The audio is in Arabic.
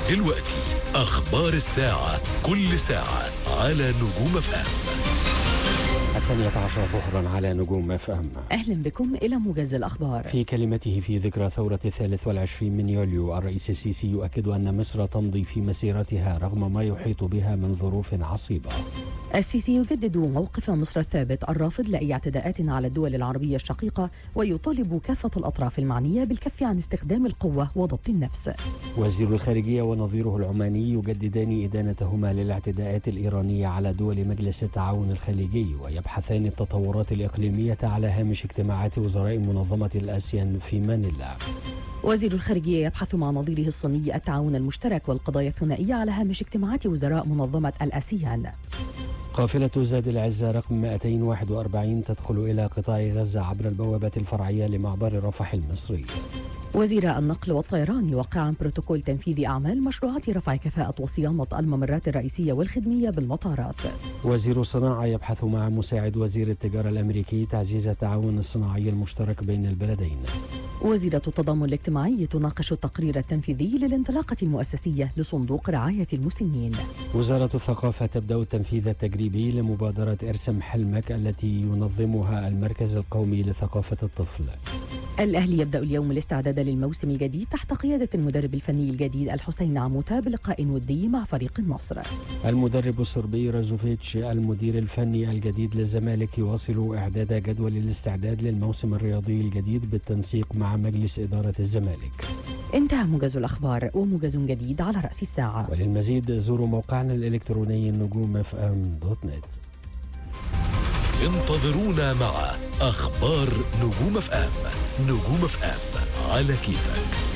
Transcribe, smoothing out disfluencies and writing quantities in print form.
دلوقتي أخبار الساعة، كل ساعة على نجوم اف ام. 12 ظهرا على نجوم اف ام. أهلا بكم إلى موجز الأخبار. في كلمته في ذكرى ثورة 23 من يوليو، الرئيس السيسي يؤكد أن مصر تمضي في مسيرتها رغم ما يحيط بها من ظروف عصيبة. السيسي يجدد موقف مصر الثابت الرافض لأي اعتداءات على الدول العربية الشقيقة، ويطالب كافة الأطراف المعنية بالكف عن استخدام القوة وضبط النفس. وزير الخارجية ونظيره العماني يجددان إدانتهما للاعتداءات الإيرانية على دول مجلس التعاون الخليجي، ويبحثان التطورات الإقليمية على هامش اجتماعات وزراء منظمة الآسيان في مانيلا. وزير الخارجية يبحث مع نظيره الصيني التعاون المشترك والقضايا الثنائية على هامش اجتماعات وزراء منظمة الآسيان. قافلة زاد العزة رقم 241 تدخل إلى قطاع غزة عبر البوابة الفرعية لمعبر رفح المصري. وزير النقل والطيران يوقعان بروتوكول تنفيذ أعمال مشروعات رفع كفاءة وصيانة الممرات الرئيسية والخدمية بالمطارات. وزير الصناعة يبحث مع مساعد وزير التجارة الأمريكي تعزيز التعاون الصناعي المشترك بين البلدين. وزيرة التضامن الاجتماعي تناقش التقرير التنفيذي للانطلاقة المؤسسية لصندوق رعاية المسنين. وزارة الثقافة تبدأ التنفيذ التجريبي لمبادرة ارسم حلمك التي ينظمها المركز القومي لثقافة الطفل. الأهلي يبدأ اليوم الاستعداد للموسم الجديد تحت قيادة المدرب الفني الجديد الحسين عموتة بلقاء ودي مع فريق النصر. المدرب الصربي رازوفيتش المدير الفني الجديد للزمالك يواصل إعداد جدول الاستعداد للموسم الرياضي الجديد بالتنسيق مع مجلس إدارة الزمالك. انتهى موجز الأخبار، وموجز جديد على رأس الساعة. وللمزيد زوروا موقعنا الإلكتروني نجوم-fm.net. انتظرونا مع أخبار نجوم اف ام. نجوم اف ام على كيفك.